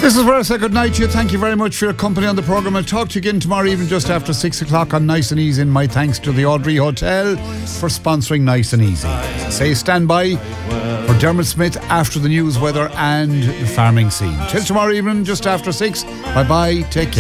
This is where I say good night to you. Thank you very much for your company on the programme. I'll talk to you again tomorrow evening just after 6 o'clock on Nice and Easy. And my thanks to the Audrey Hotel for sponsoring Nice and Easy. Say stand by for Dermot Smith after the news, weather and the farming scene. Till tomorrow evening just after 6. Bye bye. Take care.